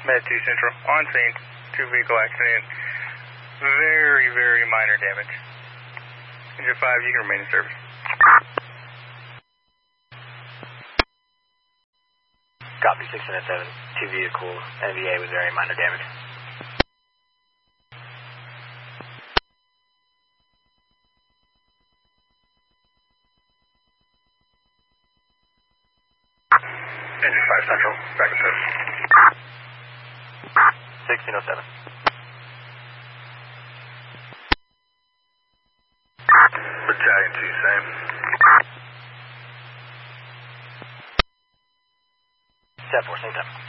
Med 2 Central, on scene, 2-vehicle accident. Very, very minor damage. Engine 5, you can remain in service. Copy 607, 2-vehicle, NVA with very minor damage. Engine 5 Central, back in service. 1607. Battalion 2, same. Set 4, same time.